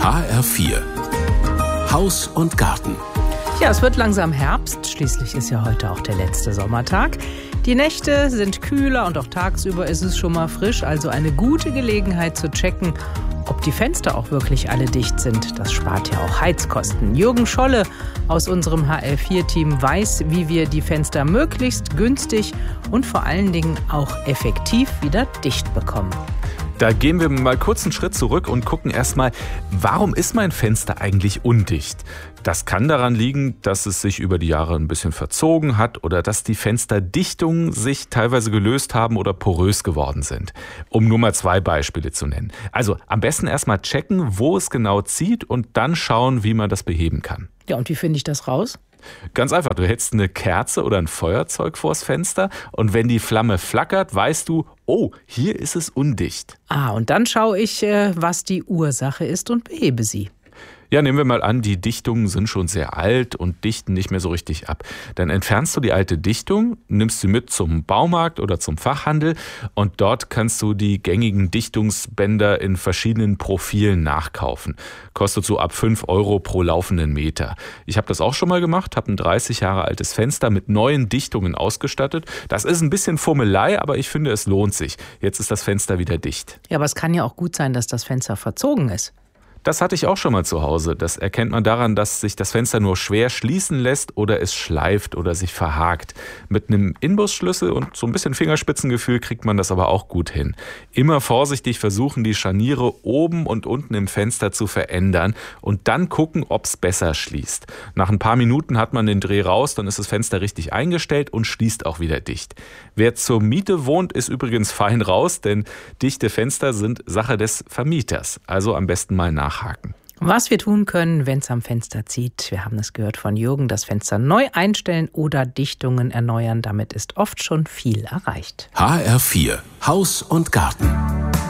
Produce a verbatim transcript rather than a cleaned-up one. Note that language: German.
H R vier Haus und Garten. Ja, es wird langsam Herbst. Schließlich ist ja heute auch der letzte Sommertag. Die Nächte sind kühler und auch tagsüber ist es schon mal frisch. Also eine gute Gelegenheit zu checken, ob die Fenster auch wirklich alle dicht sind. Das spart ja auch Heizkosten. Jürgen Scholle aus unserem H R vier Team weiß, wie wir die Fenster möglichst günstig und vor allen Dingen auch effektiv wieder dicht bekommen. Da gehen wir mal kurz einen Schritt zurück und gucken erstmal, warum ist mein Fenster eigentlich undicht? Das kann daran liegen, dass es sich über die Jahre ein bisschen verzogen hat oder dass die Fensterdichtungen sich teilweise gelöst haben oder porös geworden sind. Um nur mal zwei Beispiele zu nennen. Also am besten erstmal checken, wo es genau zieht und dann schauen, wie man das beheben kann. Ja, und wie finde ich das raus? Ganz einfach, du hältst eine Kerze oder ein Feuerzeug vors Fenster und wenn die Flamme flackert, weißt du, oh, hier ist es undicht. Ah, und dann schaue ich, was die Ursache ist und behebe sie. Ja, nehmen wir mal an, die Dichtungen sind schon sehr alt und dichten nicht mehr so richtig ab. Dann entfernst du die alte Dichtung, nimmst sie mit zum Baumarkt oder zum Fachhandel und dort kannst du die gängigen Dichtungsbänder in verschiedenen Profilen nachkaufen. Kostet so ab fünf Euro pro laufenden Meter. Ich habe das auch schon mal gemacht, habe ein dreißig Jahre altes Fenster mit neuen Dichtungen ausgestattet. Das ist ein bisschen Fummelei, aber ich finde, es lohnt sich. Jetzt ist das Fenster wieder dicht. Ja, aber es kann ja auch gut sein, dass das Fenster verzogen ist. Das hatte ich auch schon mal zu Hause. Das erkennt man daran, dass sich das Fenster nur schwer schließen lässt oder es schleift oder sich verhakt. Mit einem Inbusschlüssel und so ein bisschen Fingerspitzengefühl kriegt man das aber auch gut hin. Immer vorsichtig versuchen, die Scharniere oben und unten im Fenster zu verändern und dann gucken, ob es besser schließt. Nach ein paar Minuten hat man den Dreh raus, dann ist das Fenster richtig eingestellt und schließt auch wieder dicht. Wer zur Miete wohnt, ist übrigens fein raus, denn dichte Fenster sind Sache des Vermieters. Also am besten mal nachhaken. Was wir tun können, wenn es am Fenster zieht. Wir haben es gehört von Jürgen, das Fenster neu einstellen oder Dichtungen erneuern. Damit ist oft schon viel erreicht. H R vier Haus und Garten.